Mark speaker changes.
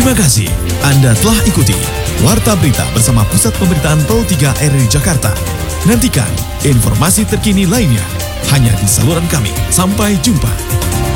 Speaker 1: Terima kasih Anda telah ikuti Warta Berita bersama Pusat Pemberitaan Pro 3 RRI Jakarta. Nantikan informasi terkini lainnya hanya di saluran kami. Sampai jumpa.